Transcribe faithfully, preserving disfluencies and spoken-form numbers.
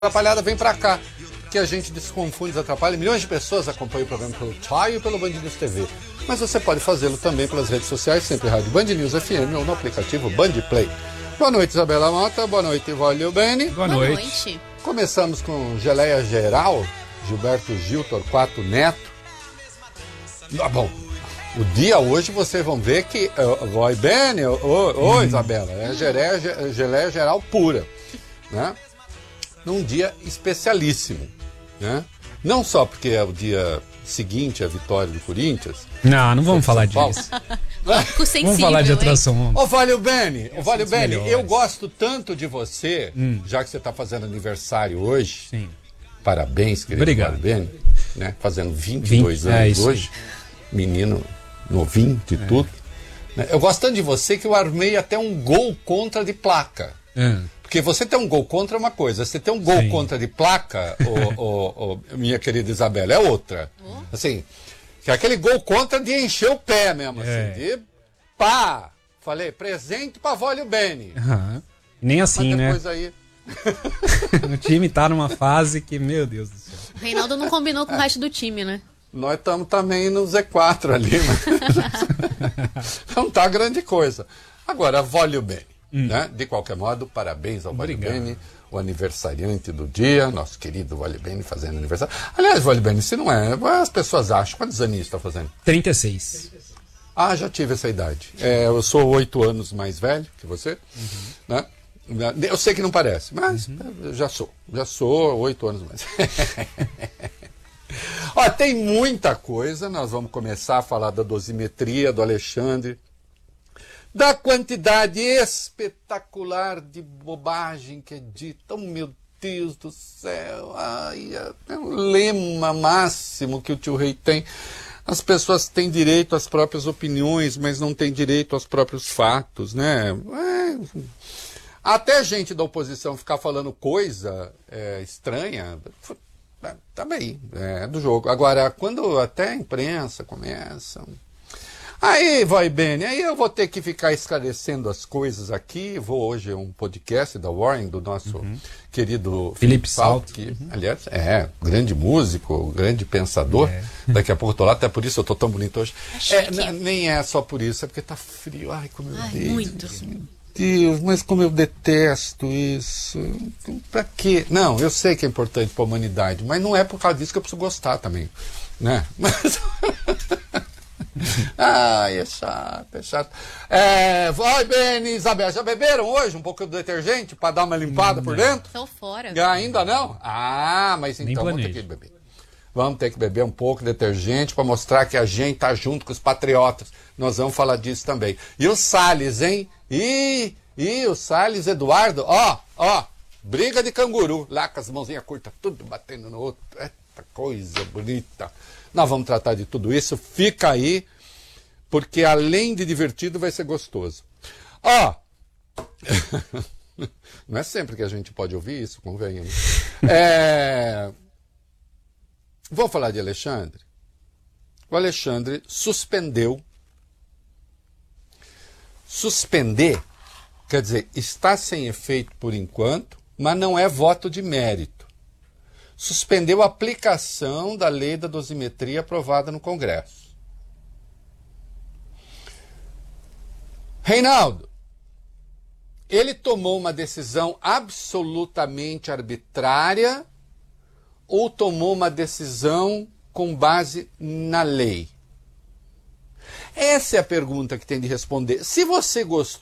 Atrapalhada, vem pra cá, que a gente desconfunde, desatrapalha. Milhões de pessoas acompanham o programa pelo Tchai e pelo Band News T V. Mas você pode fazê-lo também pelas redes sociais, sempre Rádio Band News F M ou no aplicativo Band Play. Boa noite, Isabela Mota. Boa noite, Valeu Bene. Boa, Boa noite. noite. Começamos com Geleia Geral, Gilberto Gil, Torquato Neto. Ah, bom, o dia hoje vocês vão ver que uh, vai Bene, ô oh, oh, Isabela, é geleia, geleia Geral pura, né? Num dia especialíssimo, né? Não só porque é o dia seguinte à vitória do Corinthians. Não, não vamos falar disso. Vamos falar de atração. Ô, Valeu Bene, ô, Valeu Bene, eu gosto tanto de você, hum. já que você está fazendo aniversário hoje. Sim. Parabéns, querido. Obrigado. Valeu Bene, né? Fazendo vinte e dois vinte, anos é hoje. Menino novinho de é. tudo. Eu gosto tanto de você que eu armei até um gol contra de placa. Hum. Porque você tem um gol contra é uma coisa, você tem um gol Sim. contra de placa, ô, ô, ô, minha querida Isabela, é outra. Oh. Assim, que é aquele gol contra de encher o pé mesmo, é. assim, de pá! Falei, presente pra Valeu Bene. Uhum. Nem assim, né? Aí... o time tá numa fase que, meu Deus do céu. O Reinaldo não combinou com o resto do time, né? Nós estamos também no Z quatro ali, mas não tá grande coisa. Agora, Valeu Bene. Hum. Né? De qualquer modo, parabéns ao Valeu Bene, o aniversariante do dia, nosso querido Valeu Bene fazendo aniversário. Aliás, Valeu Bene, se não é, as pessoas acham, quantos aninhos está fazendo? trinta e seis. Ah, já tive essa idade. É, eu sou oito anos mais velho que você, uhum. né? Eu sei que não parece, mas uhum. já sou, já sou oito anos mais. Ó, tem muita coisa, nós vamos começar a falar da dosimetria do Alexandre, da quantidade espetacular de bobagem que é dita. Oh, meu Deus do céu, ai, é um lema máximo que o tio Rei tem. As pessoas têm direito às próprias opiniões, mas não têm direito aos próprios fatos, né? É, até gente da oposição ficar falando coisa é, estranha, tá bem, é do jogo. Agora, quando até a imprensa começa... Aí, vai Bene, aí eu vou ter que ficar esclarecendo as coisas aqui. Vou hoje um podcast da Warren, do nosso uhum. querido Felipe Salto, que, uhum. aliás, é grande músico, grande pensador. É. Daqui a pouco eu tô lá, até por isso eu tô tão bonito hoje. É, que... Nem é só por isso, é porque tá frio. Ai, como eu odeio. Muito. Meu Deus, mas como eu detesto isso. Pra quê? Não, eu sei que é importante pra humanidade, mas não é por causa disso que eu preciso gostar também, né? Mas... Ai, é chato, é chato. É, vai, Bene, Isabela, já beberam hoje um pouco do detergente para dar uma limpada hum, por dentro? Estou fora. Ainda não? Ah, mas então vamos ter que beber. Vamos ter que beber um pouco de detergente para mostrar que a gente tá junto com os patriotas. Nós vamos falar disso também. E o Salles, hein? E, e o Salles Eduardo, ó, ó, briga de canguru, lá com as mãozinhas curtas, tudo batendo no outro. Eita coisa bonita. Nós vamos tratar de tudo isso, fica aí, porque além de divertido vai ser gostoso. Ó, oh, não é sempre que a gente pode ouvir isso, convenha. É... Vou falar de Alexandre. O Alexandre suspendeu. Suspender, quer dizer, está sem efeito por enquanto, mas não é voto de mérito. Suspendeu a aplicação da lei da dosimetria aprovada no Congresso. Reinaldo, ele tomou uma decisão absolutamente arbitrária ou tomou uma decisão com base na lei? Essa é a pergunta que tem de responder. Se você gostou